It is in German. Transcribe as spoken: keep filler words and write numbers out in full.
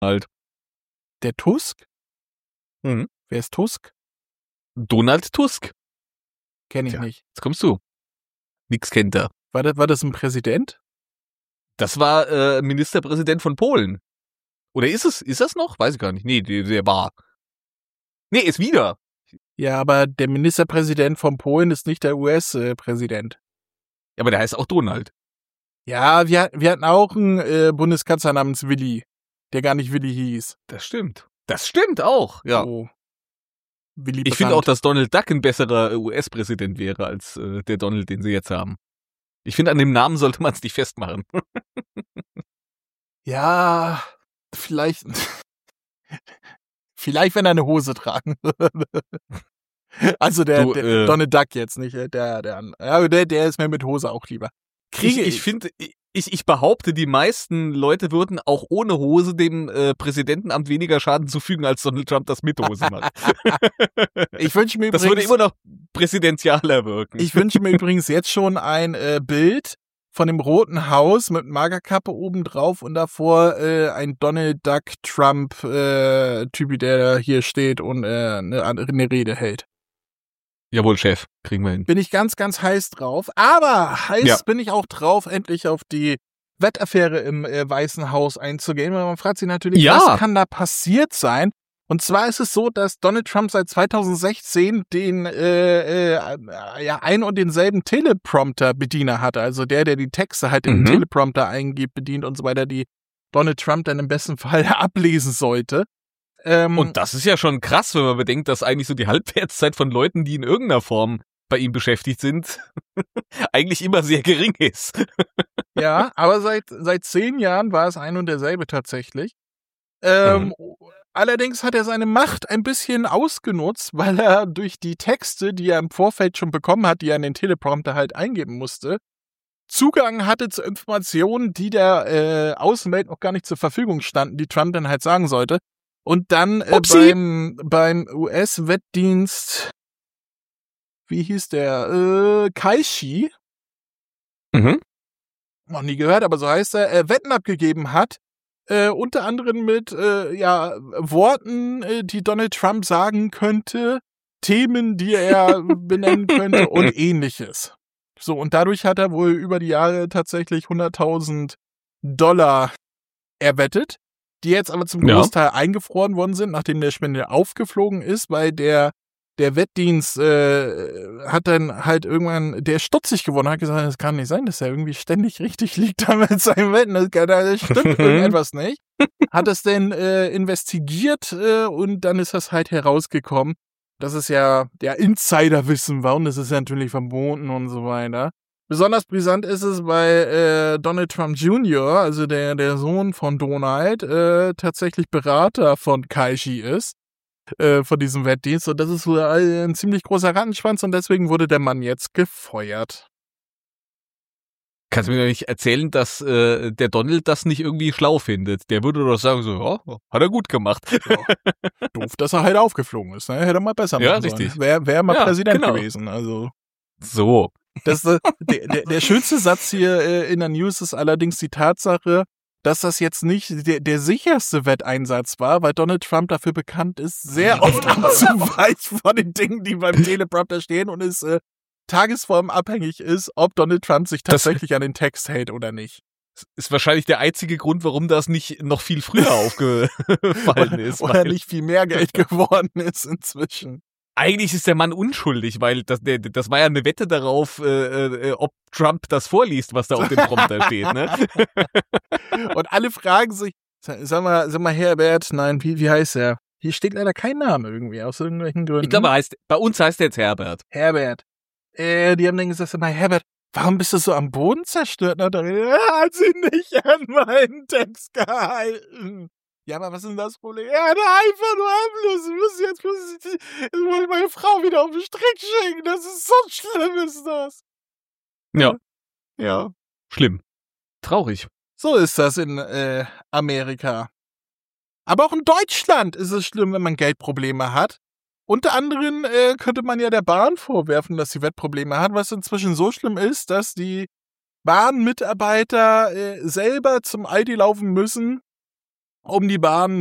Donald. Der Tusk? Mhm. Wer ist Tusk? Donald Tusk. Kenn ich Tja. nicht. Jetzt kommst du. Nix kennt er. War das, war das ein Präsident? Das war äh, Ministerpräsident von Polen. Oder ist es? Ist das noch? Weiß ich gar nicht. Nee, der, der war. Nee, ist wieder. Ja, aber der Ministerpräsident von Polen ist nicht der U S-Präsident. Ja, aber der heißt auch Donald. Ja, wir, wir hatten auch einen äh, Bundeskanzler namens Willi, der gar nicht Willi hieß. Das stimmt. Das stimmt auch, ja. So. Willy Ich finde auch, Brandt. dass Donald Duck ein besserer U S-Präsident wäre als äh, der Donald, den sie jetzt haben. Ich finde, an dem Namen sollte man es nicht festmachen. Ja, vielleicht. Vielleicht, wenn er eine Hose tragen würde. Also der, Du, der äh, Donald Duck jetzt nicht, äh, der, der, ja, der, der ist mir mit Hose auch lieber. Kriege ich, ich finde, ich, ich behaupte, die meisten Leute würden auch ohne Hose dem äh, Präsidentenamt weniger Schaden zufügen, als Donald Trump das mit Hose macht. Ich wünsche mir Das übrigens, würde immer noch präsidentialer wirken. ich wünsche mir übrigens jetzt schon ein äh, Bild von dem Roten Haus mit Magerkappe oben drauf und davor äh, ein Donald Duck Trump äh, Typi, der hier steht und äh, eine, eine Rede hält. Jawohl, Chef, kriegen wir hin. Bin ich ganz, ganz heiß drauf. Aber heiß Ja. bin ich auch drauf, endlich auf die Wettaffäre im äh, Weißen Haus einzugehen. Weil man fragt sich natürlich, Ja. was kann da passiert sein? Und zwar ist es so, dass Donald Trump seit zweitausendsechzehn den äh, äh, ja ein und denselben Teleprompter-Bediener hatte. Also der, der die Texte halt in Mhm. den Teleprompter eingibt, bedient und so weiter, die Donald Trump dann im besten Fall ablesen sollte. Ähm, Und das ist ja schon krass, wenn man bedenkt, dass eigentlich so die Halbwertszeit von Leuten, die in irgendeiner Form bei ihm beschäftigt sind, eigentlich immer sehr gering ist. Ja, aber seit seit zehn Jahren war es ein und derselbe tatsächlich. Ähm, Mhm. Allerdings hat er seine Macht ein bisschen ausgenutzt, weil er durch die Texte, die er im Vorfeld schon bekommen hat, die er in den Teleprompter halt eingeben musste, Zugang hatte zu Informationen, die der äh, Außenwelt noch gar nicht zur Verfügung standen, die Trump dann halt sagen sollte. Und dann äh, Upsi. beim beim U S-Wettdienst, wie hieß der, äh, Kaishi, Mhm. noch nie gehört, aber so heißt er, äh, Wetten abgegeben hat, äh, unter anderem mit äh, ja Worten, äh, die Donald Trump sagen könnte, Themen, die er benennen könnte und ähnliches. So, und dadurch hat er wohl über die Jahre tatsächlich hunderttausend Dollar erwettet, die jetzt aber zum Ja. Großteil eingefroren worden sind, nachdem der Spender aufgeflogen ist, weil der der Wettdienst äh, hat dann halt irgendwann, der stutzig geworden, hat gesagt, das kann nicht sein, dass er irgendwie ständig richtig liegt da mit seinen Wetten, das, kann, das stimmt irgendetwas nicht. Hat es denn äh, investigiert äh, und dann ist das halt herausgekommen, dass es ja der Insiderwissen war und das ist ja natürlich verboten und so weiter. Besonders brisant ist es, weil äh, Donald Trump Junior, also der, der Sohn von Donald, äh, tatsächlich Berater von Kaishi ist, äh, von diesem Wettdienst. Und das ist wohl ein ziemlich großer Rattenschwanz und deswegen wurde der Mann jetzt gefeuert. Kannst du mir doch nicht erzählen, dass äh, der Donald das nicht irgendwie schlau findet? Der würde doch sagen so, ja, hat er gut gemacht. Ja. Doof, dass er halt aufgeflogen ist. Ne? Hätte er mal besser machen Ja, sollen. richtig. Wäre wär mal Ja, Präsident genau. gewesen. Also So. das, äh, der, der, der schönste Satz hier äh, in der News ist allerdings die Tatsache, dass das jetzt nicht der, der sicherste Wetteinsatz war, weil Donald Trump dafür bekannt ist, sehr oft abzuweichen von den Dingen, die beim Teleprompter stehen und es äh, tagesformabhängig ist, ob Donald Trump sich Das- tatsächlich an den Text hält oder nicht. Ist wahrscheinlich der einzige Grund, warum das nicht noch viel früher aufgefallen ist. Oder weil nicht viel mehr Geld geworden ist inzwischen. Eigentlich ist der Mann unschuldig, weil das, der, das war ja eine Wette darauf, äh, äh, ob Trump das vorliest, was da auf dem Prompter steht, ne? Und alle fragen sich, sag mal, sag mal Herbert, nein, wie, wie heißt er? Hier steht leider kein Name irgendwie, aus irgendwelchen Gründen. Ich glaube, er heißt, bei uns heißt er jetzt Herbert. Herbert. Äh, die haben dann gesagt, sag mal, Herbert, warum bist du so am Boden zerstört? Na, da hat sie nicht an meinen Text gehalten. Ja, aber was ist denn das Problem? Er hat einfach nur Abfluss. Ich muss jetzt, muss ich, jetzt muss ich meine Frau wieder auf den Strick schicken. Das ist so schlimm, ist das. Ja, Ja. schlimm. Traurig. So ist das in äh, Amerika. Aber auch in Deutschland ist es schlimm, wenn man Geldprobleme hat. Unter anderem äh, könnte man ja der Bahn vorwerfen, dass sie Wettprobleme hat, was inzwischen so schlimm ist, dass die Bahnmitarbeiter äh, selber zum Aldi laufen müssen, um die Bahn